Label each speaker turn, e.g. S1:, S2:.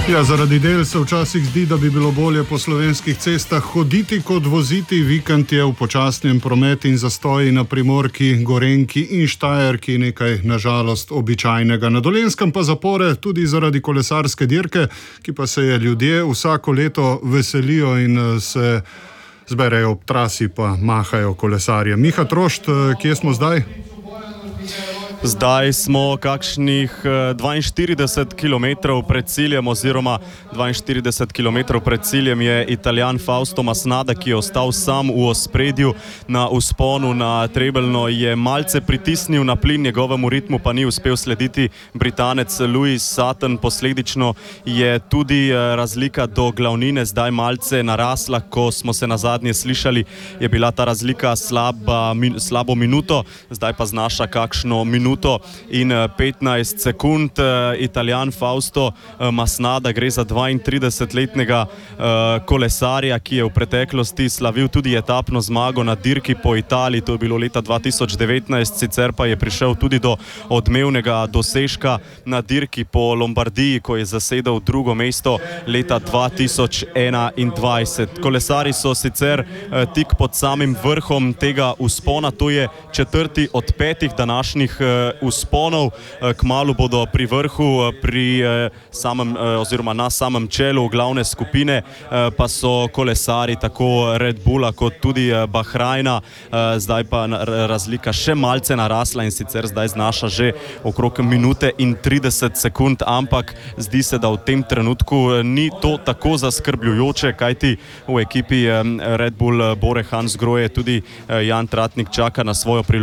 S1: Ja, zaradi del se včasih zdi, da bi bilo bolje po slovenskih cestah hoditi kot voziti. Vikend je v počasnem prometu in zastoji na Primorki, Gorenjki in Štajerki nekaj nažalost običajnega. Na Dolenjskem pa zapore tudi zaradi kolesarske dirke, ki pa se je ljudje vsako leto veselijo in se zberejo ob trasi pa mahajo kolesarje. Miha Trošt, kje smo zdaj?
S2: Zdaj smo kakšnih 42 km pred ciljem, oziroma 42 km pred ciljem je Italijan Fausto Masnada, ki je ostal sam v ospredju na vzponu na Trebelno. Je malce pritisnil na plin, njegovemu ritmu pa ni uspel slediti Britanec Lewis Sutton. Posledično je tudi razlika do glavnine zdaj malce narasla. Ko smo se nazadnje slišali, je bila ta razlika slabo minuto, zdaj pa znaša kakšno minuto in 15 sekund. Italijan Fausto Masnada, gre za 32-letnega kolesarja, ki je v preteklosti slavil tudi etapno zmago na dirki po Italiji, to je bilo leta 2019, sicer pa je prišel tudi do odmevnega dosežka na dirki po Lombardiji, ko je zasedel drugo mesto leta 2021. Kolesari so sicer tik pod samim vrhom tega vzpona, to je četrti od 5 današnjih vzponov. Kmalu bodo pri vrhu, pri samem oziroma na samem čelu glavne skupine pa so kolesari tako Red Bulla kot tudi Bahrajna. Zdaj pa razlika še malce narasla in sicer zdaj znaša že okrog minute in 30 sekund, ampak zdi se, da v tem trenutku ni to tako zaskrbljujoče, kajti v ekipi Red Bull Bore Hansgrohe tudi Jan Tratnik čaka na svojo priložnost.